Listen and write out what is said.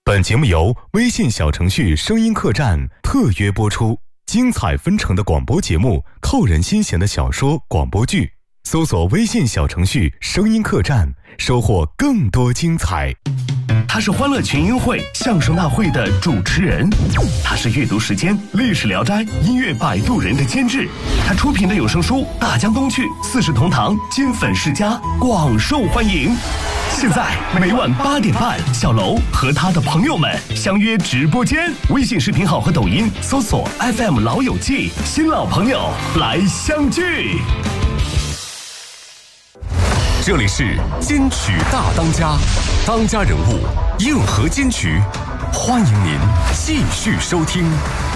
本节目由微信小程序声音客栈特约播出，精彩纷呈的广播节目，扣人心弦的小说广播剧，搜索微信小程序声音客栈，收获更多精彩。 他是欢乐群英会相声大会的主持人，他是阅读时间历史聊斋音乐摆渡人的监制，他出品的有声书《大江东去》《四世同堂》金粉世家广受欢迎。现在每晚8点半，小楼和他的朋友们相约直播间，微信视频号和抖音搜索 FM 老友记，新老朋友来相聚。 这里是金曲大当家，当家人物硬核金曲，欢迎您继续收听。